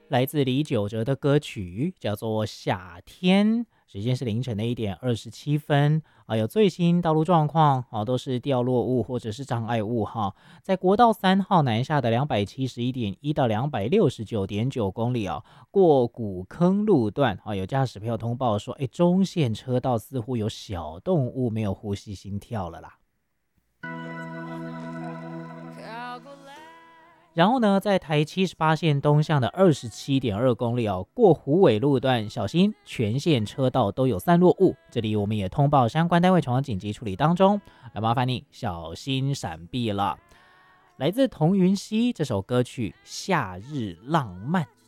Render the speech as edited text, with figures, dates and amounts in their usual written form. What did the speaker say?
来自李玖哲的歌曲，叫做《夏天》，时间是凌晨的1:27有最新道路状况都是掉落物或者是障碍物在国道3号南下的271.1到269.9公里过古坑路段有驾驶朋友通报说，中线车道似乎有小动物没有呼吸心跳了啦。然后呢，在台78线东向的27.2公里过虎尾路段，小心全线车道都有散落物。这里我们也通报相关单位从紧急处理当中，来麻烦你小心闪避了。来自童云熙这首歌曲《夏日浪漫》，